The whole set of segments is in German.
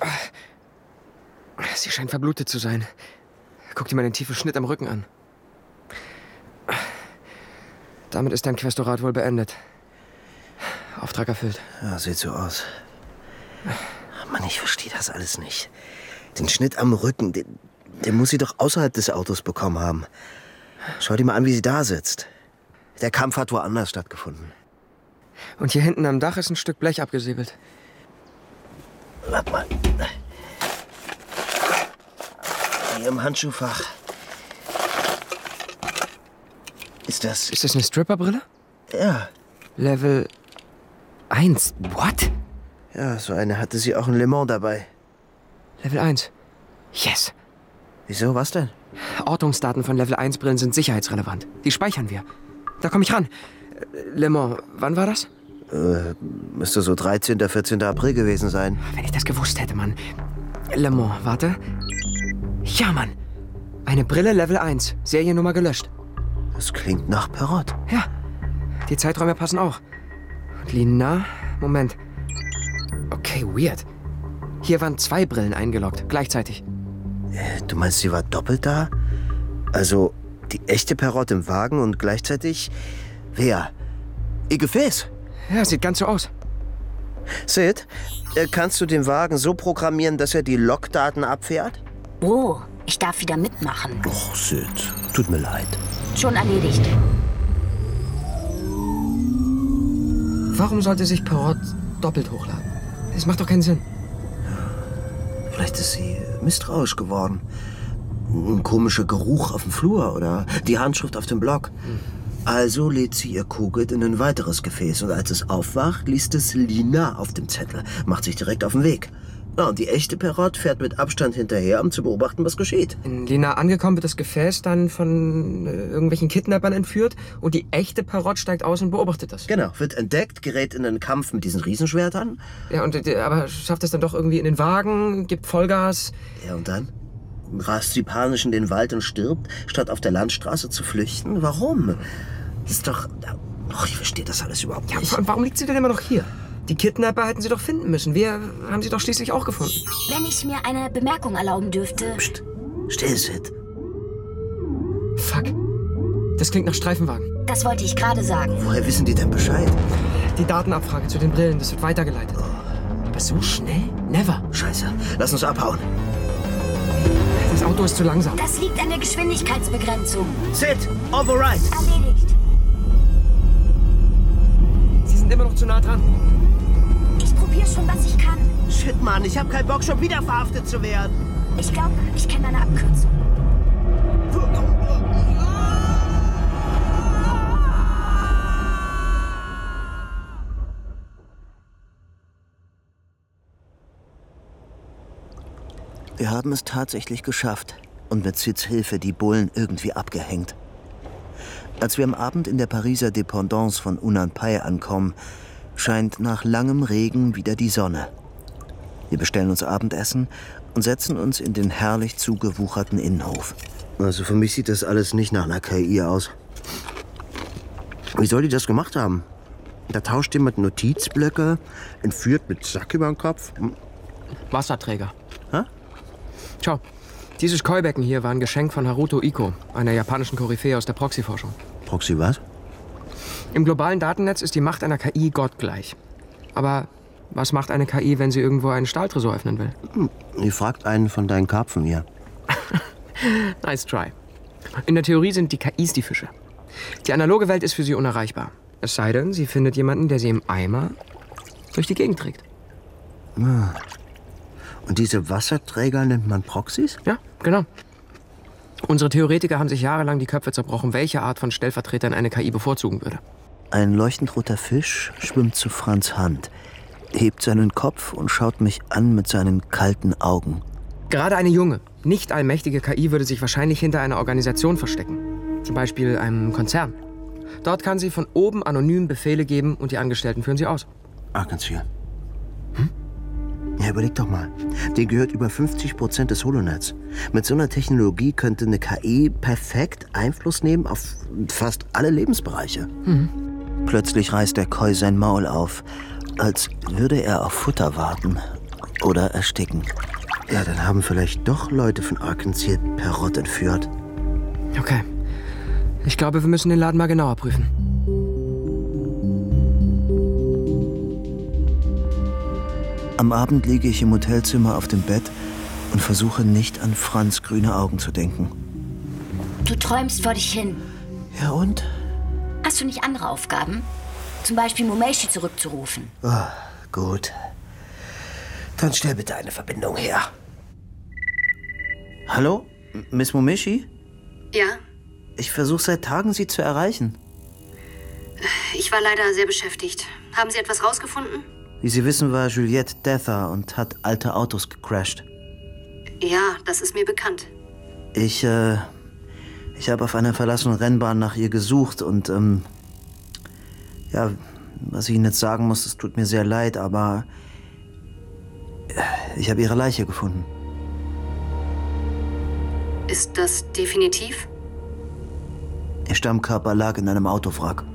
Sie scheint verblutet zu sein. Guck dir mal den tiefen Schnitt am Rücken an. Damit ist dein Questorat wohl beendet. Auftrag erfüllt. Ja, sieht so aus. Mann, ich verstehe das alles nicht. Den Schnitt am Rücken, den muss sie doch außerhalb des Autos bekommen haben. Schau dir mal an, wie sie da sitzt. Der Kampf hat woanders stattgefunden. Und hier hinten am Dach ist ein Stück Blech abgesäbelt. Warte mal. Hier im Handschuhfach. Ist das eine Stripperbrille? Ja. Level 1. What? Ja, so eine hatte sie auch in Le Mans dabei. Level 1. Yes. Wieso, was denn? Ortungsdaten von Level 1 Brillen sind sicherheitsrelevant. Die speichern wir. Da komme ich ran. Le Mans, wann war das? Müsste so 13., 14. April gewesen sein. Wenn ich das gewusst hätte, Mann. Le Mans, warte. Ja, Mann. Eine Brille Level 1. Seriennummer gelöscht. Das klingt nach Perrott. Ja. Die Zeiträume passen auch. Und Lina, Moment. Okay, weird. Hier waren 2 Brillen eingeloggt, gleichzeitig. Du meinst, sie war doppelt da? Also, die echte Perrott im Wagen und gleichzeitig... Wer? Ihr Gefäß? Ja, sieht ganz so aus. Sid, kannst du den Wagen so programmieren, dass er die Logdaten abfährt? Oh, ich darf wieder mitmachen. Och, Sid, tut mir leid. Schon erledigt. Warum sollte sich Perrott doppelt hochladen? Das macht doch keinen Sinn. Vielleicht ist sie misstrauisch geworden. Ein komischer Geruch auf dem Flur oder die Handschrift auf dem Block. Also lädt sie ihr Kugel in ein weiteres Gefäß und als es aufwacht, liest es Lina auf dem Zettel, macht sich direkt auf den Weg. Ja, und die echte Perrott fährt mit Abstand hinterher, um zu beobachten, was geschieht. In Lina angekommen wird das Gefäß dann von irgendwelchen Kidnappern entführt und die echte Perrott steigt aus und beobachtet das. Genau, wird entdeckt, gerät in einen Kampf mit diesen Riesenschwertern. Ja, aber schafft es dann doch irgendwie in den Wagen, gibt Vollgas. Ja, und dann? Rast sie panisch in den Wald und stirbt, statt auf der Landstraße zu flüchten? Warum? Das ist doch... Och, ich verstehe das alles überhaupt nicht. Ja, warum liegt sie denn immer noch hier? Die Kidnapper hätten sie doch finden müssen. Wir haben sie doch schließlich auch gefunden. Wenn ich mir eine Bemerkung erlauben dürfte... Psst, still, Sid. Fuck. Das klingt nach Streifenwagen. Das wollte ich gerade sagen. Woher wissen die denn Bescheid? Die Datenabfrage zu den Brillen, das wird weitergeleitet. Aber so schnell? Never. Scheiße, lass uns abhauen. Das Auto ist zu langsam. Das liegt an der Geschwindigkeitsbegrenzung. Sid, override. Erledigt. Sie sind immer noch zu nah dran. Ich probiere schon, was ich kann. Shit, Mann, ich hab keinen Bock, schon wieder verhaftet zu werden. Ich glaube, ich kenne eine Abkürzung. Wir haben es tatsächlich geschafft und mit Sids Hilfe die Bullen irgendwie abgehängt. Als wir am Abend in der Pariser Dependance von Unanpai ankommen, scheint nach langem Regen wieder die Sonne. Wir bestellen uns Abendessen und setzen uns in den herrlich zugewucherten Innenhof. Also für mich sieht das alles nicht nach einer KI aus. Wie soll die das gemacht haben? Da tauscht jemand Notizblöcke, entführt mit Sack über den Kopf. Wasserträger. Hä? Schau, dieses Keubecken hier war ein Geschenk von Haruto Iko, einer japanischen Koryphäe aus der Proxy-Forschung. Proxy was? Im globalen Datennetz ist die Macht einer KI gottgleich. Aber was macht eine KI, wenn sie irgendwo einen Stahltresor öffnen will? Die fragt einen von deinen Karpfen hier. Nice try. In der Theorie sind die KIs die Fische. Die analoge Welt ist für sie unerreichbar. Es sei denn, sie findet jemanden, der sie im Eimer durch die Gegend trägt. Und diese Wasserträger nennt man Proxys? Ja, genau. Unsere Theoretiker haben sich jahrelang die Köpfe zerbrochen, welche Art von Stellvertretern eine KI bevorzugen würde. Ein leuchtend roter Fisch schwimmt zu Franz' Hand, hebt seinen Kopf und schaut mich an mit seinen kalten Augen. Gerade eine junge, nicht allmächtige KI würde sich wahrscheinlich hinter einer Organisation verstecken. Zum Beispiel einem Konzern. Dort kann sie von oben anonym Befehle geben und die Angestellten führen sie aus. Ganz viel. Ja, überleg doch mal. Dir gehört über 50% des Holonets. Mit so einer Technologie könnte eine KI perfekt Einfluss nehmen auf fast alle Lebensbereiche. Plötzlich reißt der Koi sein Maul auf, als würde er auf Futter warten. Oder ersticken. Ja, dann haben vielleicht doch Leute von Arkansas Perrott entführt. Okay. Ich glaube, wir müssen den Laden mal genauer prüfen. Am Abend liege ich im Hotelzimmer auf dem Bett und versuche nicht an Franz' grüne Augen zu denken. Du träumst vor dich hin. Ja und? Hast du nicht andere Aufgaben? Zum Beispiel Momeishi zurückzurufen. Oh, gut. Dann stell bitte eine Verbindung her. Hallo? Miss Momeishi? Ja, Ich versuche seit Tagen, Sie zu erreichen. ich war leider sehr beschäftigt. Haben Sie etwas rausgefunden? Wie Sie wissen, war Juliette Dether und hat alte Autos gecrashed. Ja, das ist mir bekannt. Ich habe auf einer verlassenen Rennbahn nach ihr gesucht und, ja, was ich Ihnen jetzt sagen muss, es tut mir sehr leid, aber ich habe ihre Leiche gefunden. Ist das definitiv? Ihr Stammkörper lag in einem Autowrack.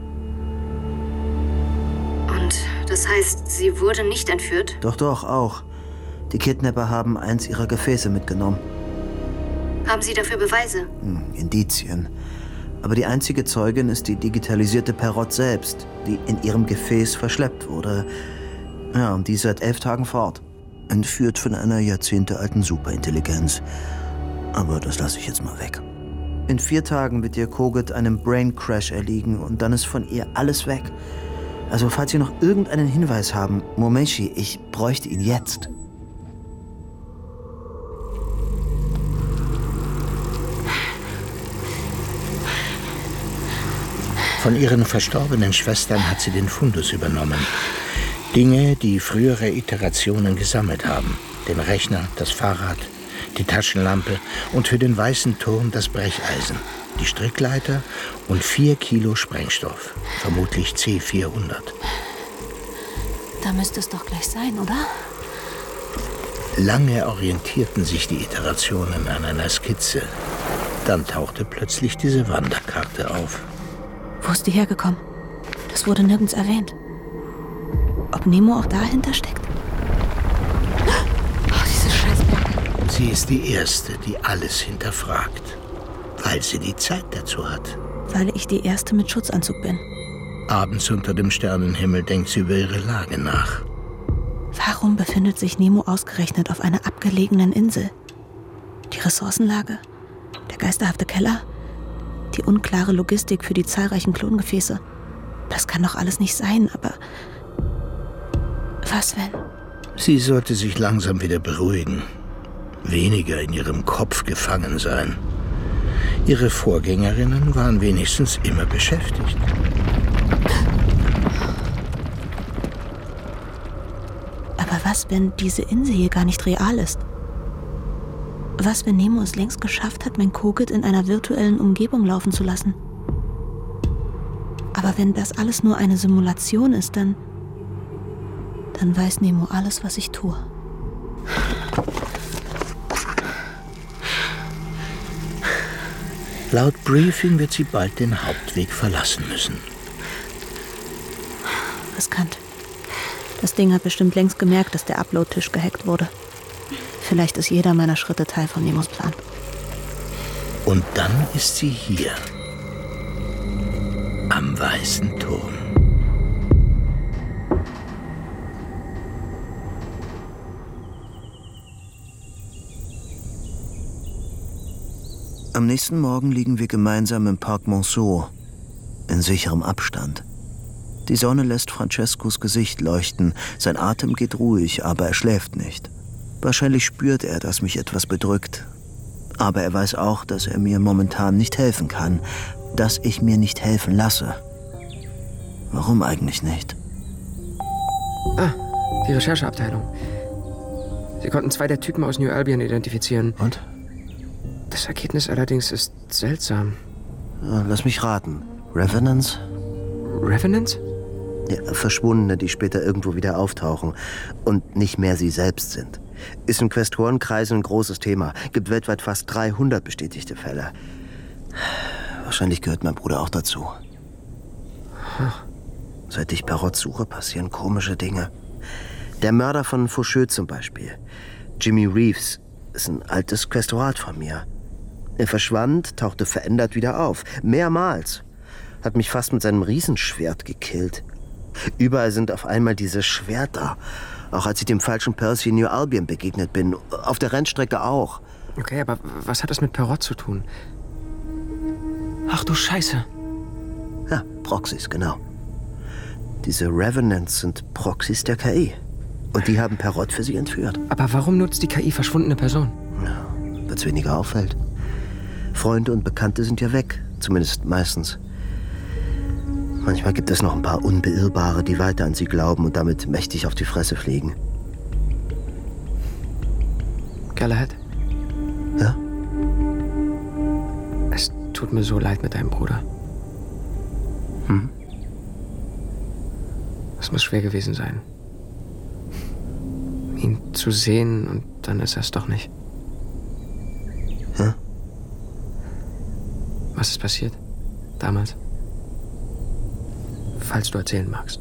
Und das heißt, sie wurde nicht entführt? Doch, auch. Die Kidnapper haben eins ihrer Gefäße mitgenommen. Haben Sie dafür Beweise? Indizien. Aber die einzige Zeugin ist die digitalisierte Perrott selbst, die in ihrem Gefäß verschleppt wurde. Ja, und die ist seit 11 Tagen fort. Entführt von einer jahrzehntealten Superintelligenz. Aber das lasse ich jetzt mal weg. In 4 Tagen wird ihr Kogut einem Brain Crash erliegen und dann ist von ihr alles weg. Also falls Sie noch irgendeinen Hinweis haben, Momeishi, ich bräuchte ihn jetzt. Von ihren verstorbenen Schwestern hat sie den Fundus übernommen. Dinge, die frühere Iterationen gesammelt haben. Den Rechner, das Fahrrad, die Taschenlampe und für den weißen Turm das Brecheisen, die Strickleiter und 4 Kilo Sprengstoff, vermutlich C400. Da müsste es doch gleich sein, oder? Lange orientierten sich die Iterationen an einer Skizze. Dann tauchte plötzlich diese Wanderkarte auf. Wo ist die hergekommen? Das wurde nirgends erwähnt. Ob Nemo auch dahinter steckt? Oh, diese Scheißbacke. Sie ist die Erste, die alles hinterfragt, weil sie die Zeit dazu hat. Weil ich die Erste mit Schutzanzug bin. Abends unter dem Sternenhimmel denkt sie über ihre Lage nach. Warum befindet sich Nemo ausgerechnet auf einer abgelegenen Insel? Die Ressourcenlage? Der geisterhafte Keller? Die unklare Logistik für die zahlreichen Klongefäße? Das kann doch alles nicht sein, aber... Was wenn? Sie sollte sich langsam wieder beruhigen. Weniger in ihrem Kopf gefangen sein. Ihre Vorgängerinnen waren wenigstens immer beschäftigt. Aber was, wenn diese Insel hier gar nicht real ist? Was, wenn Nemo es längst geschafft hat, mein Kogut in einer virtuellen Umgebung laufen zu lassen? Aber wenn das alles nur eine Simulation ist, dann weiß Nemo alles, was ich tue. Laut Briefing wird sie bald den Hauptweg verlassen müssen. Riskant. Das Ding hat bestimmt längst gemerkt, dass der Upload-Tisch gehackt wurde. Vielleicht ist jeder meiner Schritte Teil von Nemos Plan. Und dann ist sie hier. Am Weißen Turm. Am nächsten Morgen liegen wir gemeinsam im Park Monceau, in sicherem Abstand. Die Sonne lässt Francescos Gesicht leuchten, sein Atem geht ruhig, aber er schläft nicht. Wahrscheinlich spürt er, dass mich etwas bedrückt. Aber er weiß auch, dass er mir momentan nicht helfen kann, dass ich mir nicht helfen lasse. Warum eigentlich nicht? Ah, die Rechercheabteilung. Sie konnten 2 der Typen aus New Albion identifizieren. Und? Das Ergebnis allerdings ist seltsam. Lass mich raten. Revenants? Revenants? Ja, Verschwundene, die später irgendwo wieder auftauchen und nicht mehr sie selbst sind. Ist in Questorenkreisen ein großes Thema. Gibt weltweit fast 300 bestätigte Fälle. Wahrscheinlich gehört mein Bruder auch dazu. Seit ich Perrott suche, passieren komische Dinge. Der Mörder von Faucheux zum Beispiel. Jimmy Reeves ist ein altes Questorat von mir. Er verschwand, tauchte verändert wieder auf. Mehrmals. Hat mich fast mit seinem Riesenschwert gekillt. Überall sind auf einmal diese Schwerter. Auch als ich dem falschen Percy in New Albion begegnet bin. Auf der Rennstrecke auch. Okay, aber was hat das mit Perrott zu tun? Ach du Scheiße. Ja, Proxys, genau. Diese Revenants sind Proxys der KI. Und die haben Perrott für sie entführt. Aber warum nutzt die KI verschwundene Personen? Ja, weil's weniger auffällt. Freunde und Bekannte sind ja weg. Zumindest meistens. Manchmal gibt es noch ein paar Unbeirrbare, die weiter an sie glauben und damit mächtig auf die Fresse fliegen. Galahad? Ja? Es tut mir so leid mit deinem Bruder. Es muss schwer gewesen sein. Ihn zu sehen und dann ist er es doch nicht. Ja? Was ist passiert? Damals? Falls du erzählen magst.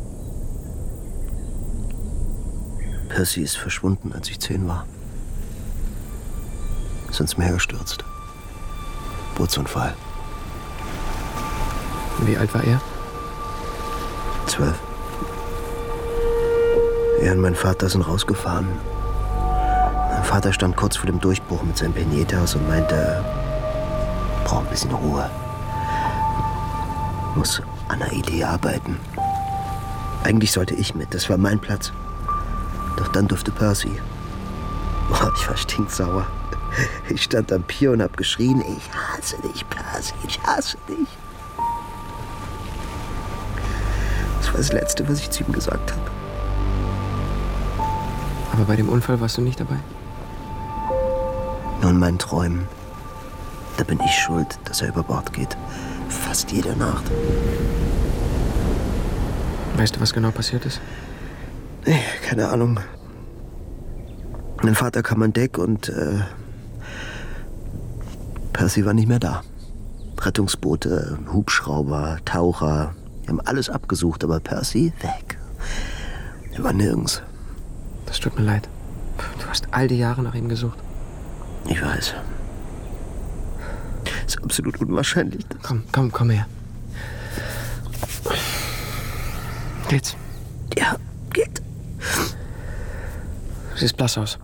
Percy ist verschwunden, als ich 10 war. Ist ins Meer gestürzt. Bootsunfall. Wie alt war er? 12. Er und mein Vater sind rausgefahren. Mein Vater stand kurz vor dem Durchbruch mit seinem Penietas und meinte, er braucht ein bisschen Ruhe. Muss an einer Idee arbeiten. Eigentlich sollte ich mit, das war mein Platz. Doch dann durfte Percy. Oh, ich war stinksauer. Ich stand am Pier und hab geschrien, ich hasse dich, Percy, ich hasse dich. Das war das Letzte, was ich zu ihm gesagt habe. Aber bei dem Unfall warst du nicht dabei? Nur in meinen Träumen. Da bin ich schuld, dass er über Bord geht. Fast jede Nacht. Weißt du, was genau passiert ist? Nee, keine Ahnung. Mein Vater kam an Deck und Percy war nicht mehr da. Rettungsboote, Hubschrauber, Taucher, die haben alles abgesucht, aber Percy weg. Er war nirgends. Das tut mir leid. Du hast all die Jahre nach ihm gesucht. Ich weiß. Ist absolut unwahrscheinlich. Komm her. Geht's? Ja, geht. Du siehst blass aus.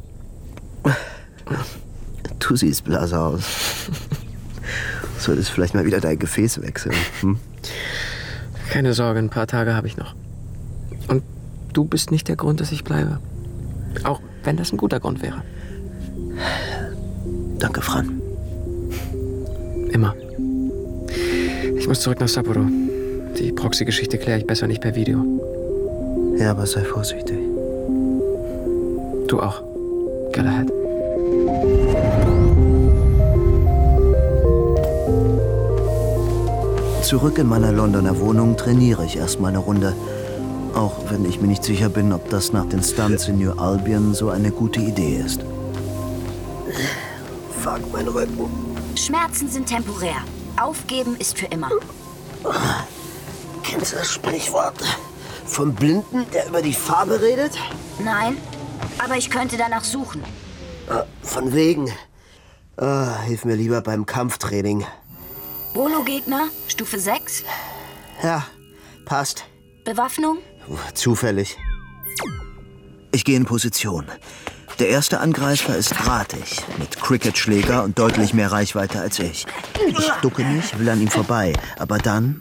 Du siehst blass aus. Solltest vielleicht mal wieder dein Gefäß wechseln. Keine Sorge, ein paar Tage habe ich noch. Und du bist nicht der Grund, dass ich bleibe. Auch wenn das ein guter Grund wäre. Danke, Fran. Immer. Ich muss zurück nach Sapporo. Die Proxy-Geschichte kläre ich besser nicht per Video. Ja, aber sei vorsichtig. Du auch, Galahad. Zurück in meiner Londoner Wohnung trainiere ich erstmal eine Runde. Auch wenn ich mir nicht sicher bin, ob das nach den Stunts in New Albion so eine gute Idee ist. Fuck, mein Rücken. Schmerzen sind temporär. Aufgeben ist für immer. Kennst du das Sprichwort vom Blinden, der über die Farbe redet? Nein, aber ich könnte danach suchen. Von wegen. Hilf mir lieber beim Kampftraining. Bolo-Gegner, Stufe 6. Ja, passt. Bewaffnung? Zufällig. Ich gehe in Position. Der erste Angreifer ist drahtig, mit Cricketschläger und deutlich mehr Reichweite als ich. Ich ducke mich, will an ihm vorbei, aber dann...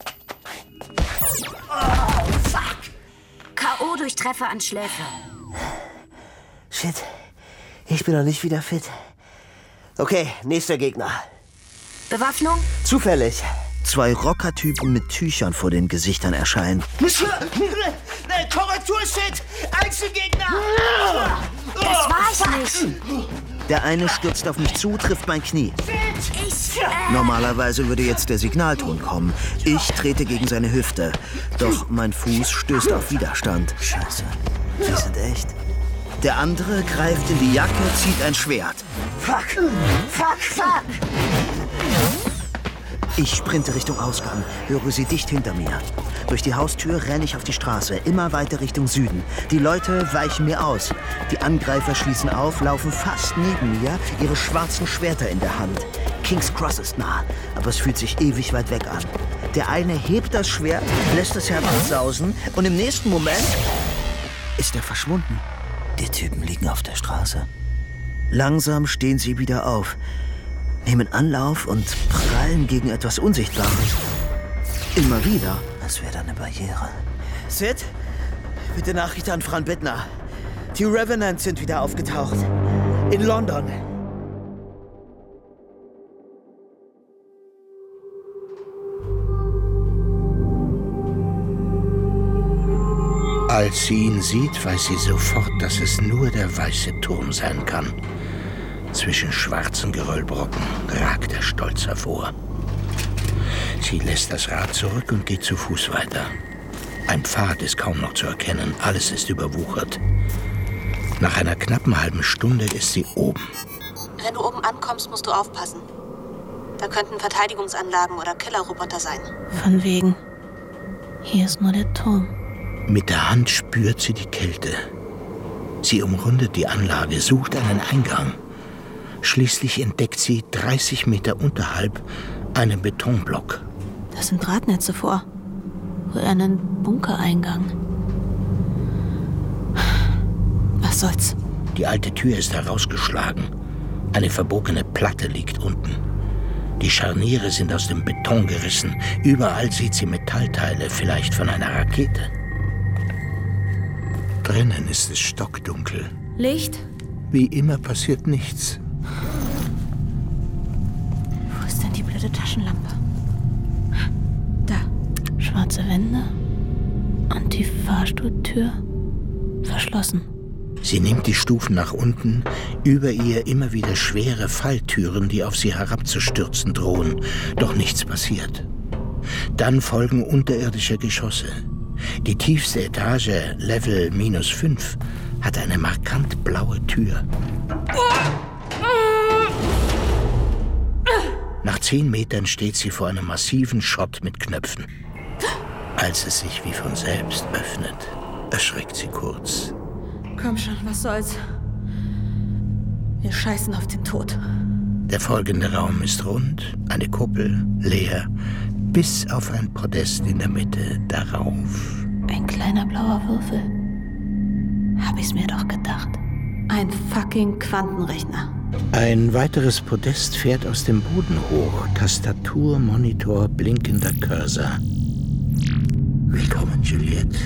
K.O. durch Treffer an Schläfe. Shit, ich bin noch nicht wieder fit. Okay, nächster Gegner. Bewaffnung? Zufällig. 2 Rockertypen mit Tüchern vor den Gesichtern erscheinen. Korrekturshit! Einzelgegner! Das war ich nicht. Der eine stürzt auf mich zu, trifft mein Knie. Normalerweise würde jetzt der Signalton kommen. Ich trete gegen seine Hüfte. Doch mein Fuß stößt auf Widerstand. Scheiße, die sind echt. Der andere greift in die Jacke, zieht ein Schwert. Fuck! Fuck! Fuck! Ich sprinte Richtung Ausgang, höre sie dicht hinter mir. Durch die Haustür renne ich auf die Straße, immer weiter Richtung Süden. Die Leute weichen mir aus. Die Angreifer schließen auf, laufen fast neben mir, ihre schwarzen Schwerter in der Hand. King's Cross ist nah, aber es fühlt sich ewig weit weg an. Der eine hebt das Schwert, lässt es heransausen und im nächsten Moment ist er verschwunden. Die Typen liegen auf der Straße. Langsam stehen sie wieder auf, nehmen Anlauf und prallen gegen etwas Unsichtbares. Immer wieder. Das wäre eine Barriere. Sid, bitte Nachricht an Fran Bittner. Die Revenants sind wieder aufgetaucht. In London. Als sie ihn sieht, weiß sie sofort, dass es nur der weiße Turm sein kann. Zwischen schwarzen Geröllbrocken ragt er stolz hervor. Sie lässt das Rad zurück und geht zu Fuß weiter. Ein Pfad ist kaum noch zu erkennen, alles ist überwuchert. Nach einer knappen halben Stunde ist sie oben. Wenn du oben ankommst, musst du aufpassen. Da könnten Verteidigungsanlagen oder Killerroboter sein. Von wegen. Hier ist nur der Turm. Mit der Hand spürt sie die Kälte. Sie umrundet die Anlage, sucht einen Eingang. Schließlich entdeckt sie 30 Meter unterhalb einen Betonblock. Da sind Drahtnetze vor. Wohl einen Bunkereingang. Was soll's? Die alte Tür ist herausgeschlagen. Eine verbogene Platte liegt unten. Die Scharniere sind aus dem Beton gerissen. Überall sieht sie Metallteile, vielleicht von einer Rakete. Drinnen ist es stockdunkel. Licht? Wie immer passiert nichts. Wo ist denn die blöde Taschenlampe? Da. Schwarze Wände. Und die Fahrstuhltür verschlossen. Sie nimmt die Stufen nach unten, über ihr immer wieder schwere Falltüren, die auf sie herabzustürzen drohen. Doch nichts passiert. Dann folgen unterirdische Geschosse. Die tiefste Etage, Level -5, hat eine markant blaue Tür. Nach 10 Metern steht sie vor einem massiven Schott mit Knöpfen. Als es sich wie von selbst öffnet, erschreckt sie kurz. Komm schon, was soll's? Wir scheißen auf den Tod. Der folgende Raum ist rund, eine Kuppel, leer, bis auf ein Podest in der Mitte darauf. Ein kleiner blauer Würfel. Hab ich's mir doch gedacht. Ein fucking Quantenrechner. Ein weiteres Podest fährt aus dem Boden hoch. Tastatur, Monitor, blinkender Cursor. Willkommen, Juliette.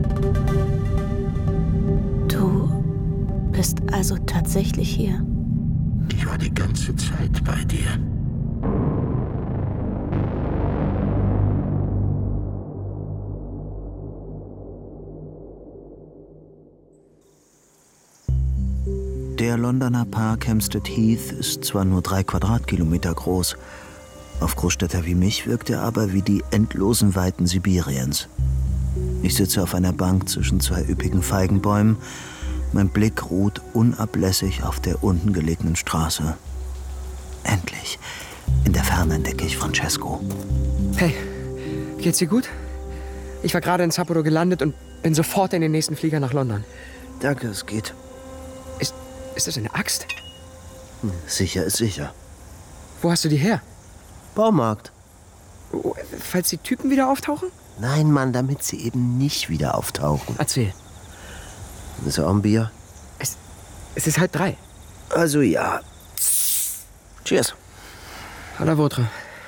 Du bist also tatsächlich hier? Ich war die ganze Zeit bei dir. Der Londoner Park Hampstead Heath ist zwar nur 3 Quadratkilometer groß, auf Großstädter wie mich wirkt er aber wie die endlosen Weiten Sibiriens. Ich sitze auf einer Bank zwischen 2 üppigen Feigenbäumen. Mein Blick ruht unablässig auf der unten gelegenen Straße. Endlich. In der Ferne entdecke ich Francesco. Hey, geht's dir gut? Ich war gerade in Sapporo gelandet und bin sofort in den nächsten Flieger nach London. Danke, es geht. Ist das eine Axt? Sicher ist sicher. Wo hast du die her? Baumarkt. Oh, falls die Typen wieder auftauchen? Nein, Mann, damit sie eben nicht wieder auftauchen. Erzähl. Ist auch ein Bier? Es ist 2:30. Also ja. Cheers. À la vôtre.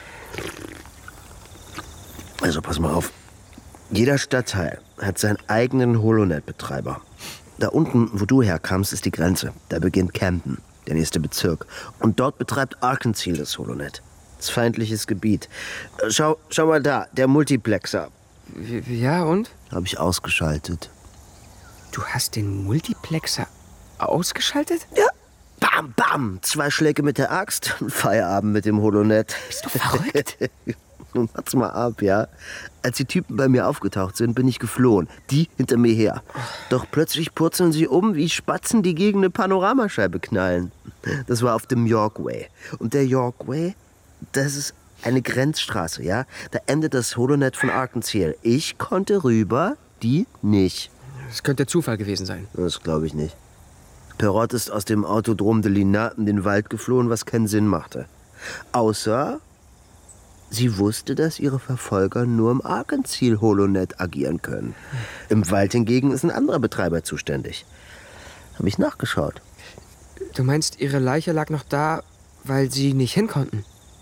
Also pass mal auf. Jeder Stadtteil hat seinen eigenen Holonet-Betreiber. Da unten, wo du herkamst, ist die Grenze. Da beginnt Camden, der nächste Bezirk. Und dort betreibt Arkansas das Holonet. Das ist feindliches Gebiet. Schau mal da, der Multiplexer. Ja, und? Habe ich ausgeschaltet. Du hast den Multiplexer ausgeschaltet? Ja. Bam, bam. 2 Schläge mit der Axt, Feierabend mit dem Holonet. Bist du verrückt? Nun warte mal ab, ja? Als die Typen bei mir aufgetaucht sind, bin ich geflohen. Die hinter mir her. Doch plötzlich purzeln sie um wie Spatzen, die gegen eine Panoramascheibe knallen. Das war auf dem York Way. Und der York Way, das ist eine Grenzstraße, ja? Da endet das Holonet von Arkansas. Ich konnte rüber, die nicht. Das könnte Zufall gewesen sein. Das glaube ich nicht. Perrott ist aus dem Autodrom de Lina in den Wald geflohen, was keinen Sinn machte. Außer, sie wusste, dass ihre Verfolger nur im Arkansas-Holonet agieren können. Im Wald hingegen ist ein anderer Betreiber zuständig. Habe ich nachgeschaut. Du meinst, ihre Leiche lag noch da, weil sie nicht hin konnten?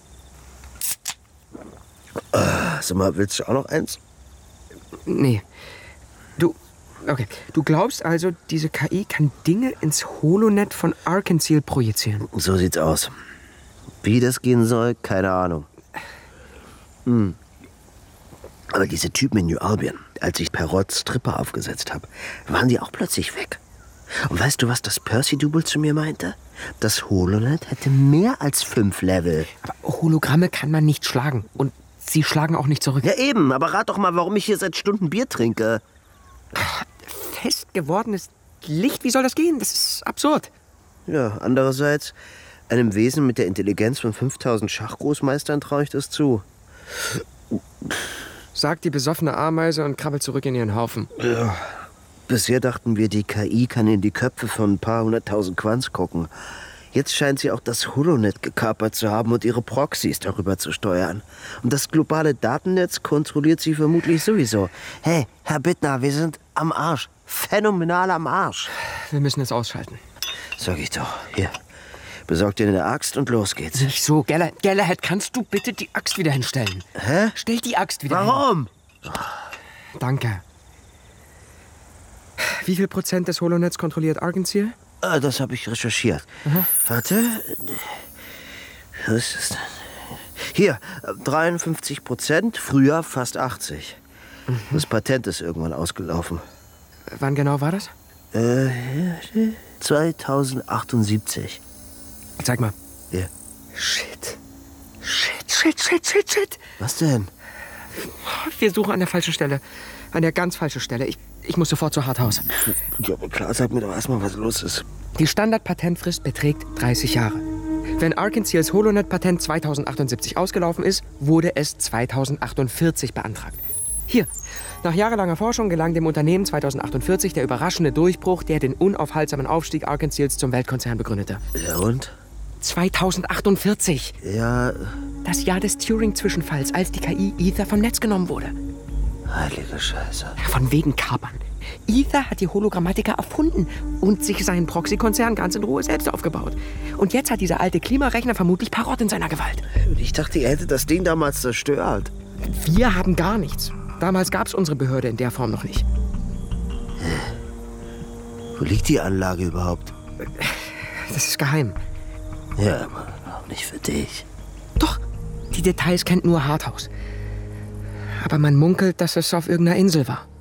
Sag mal, willst du auch noch eins? Nee. Du glaubst also, diese KI kann Dinge ins Holonet von Arkansas projizieren? So sieht's aus. Wie das gehen soll, keine Ahnung. Aber diese Typen in New Albion, als ich Perrotts Stripper aufgesetzt habe, waren die auch plötzlich weg. Und weißt du, was das Percy-Double zu mir meinte? Das Holonet hätte mehr als 5 Level. Aber Hologramme kann man nicht schlagen. Und sie schlagen auch nicht zurück. Ja eben, aber rat doch mal, warum ich hier seit Stunden Bier trinke. Fest gewordenes Licht, wie soll das gehen? Das ist absurd. Ja, andererseits, einem Wesen mit der Intelligenz von 5000 Schachgroßmeistern traue ich das zu. Sagt die besoffene Ameise und krabbelt zurück in ihren Haufen. Ja. Bisher dachten wir, die KI kann in die Köpfe von ein paar 100.000 Quants gucken. Jetzt scheint sie auch das Holonet gekapert zu haben und ihre Proxys darüber zu steuern. Und das globale Datennetz kontrolliert sie vermutlich sowieso. Hey, Herr Bittner, wir sind am Arsch. Phänomenal am Arsch. Wir müssen es ausschalten. Sag ich doch. Hier, besorg dir eine Axt und los geht's. Nicht so, Galahad, kannst du bitte die Axt wieder hinstellen? Hä? Stell die Axt wieder Warum? hin. Danke. Wie viel Prozent des Holonets kontrolliert Arkansas? Das habe ich recherchiert. Warte. Was ist das denn? Hier, 53%, früher fast 80%. Das Patent ist irgendwann ausgelaufen. Wann genau war das? 2078. Zeig mal. Hier. Shit. Was denn? Wir suchen an der falschen Stelle. An der ganz falschen Stelle. Ich muss sofort zu Harthaus. Ja, aber klar, sag mir doch erstmal, was los ist. Die Standardpatentfrist beträgt 30 Jahre. Wenn Arkansas Holonet-Patent 2078 ausgelaufen ist, wurde es 2048 beantragt. Hier, nach jahrelanger Forschung gelang dem Unternehmen 2048 der überraschende Durchbruch, der den unaufhaltsamen Aufstieg Arkansas zum Weltkonzern begründete. Ja und? 2048. Ja, Das Jahr des Turing-Zwischenfalls, als die KI Ether vom Netz genommen wurde. heilige Scheiße. Von wegen Kapern. Ether hat die Hologrammatiker erfunden und sich seinen Proxy-Konzern ganz in Ruhe selbst aufgebaut. Und jetzt hat dieser alte Klimarechner vermutlich Perrott in seiner Gewalt. Ich dachte, ihr hättet das Ding damals zerstört. Wir haben gar nichts. Damals gab es unsere Behörde in der Form noch nicht. Wo liegt die Anlage überhaupt? Das ist geheim. Ja, aber auch nicht für dich. Doch, die Details kennt nur Harthaus. Aber man munkelt, dass es auf irgendeiner Insel war.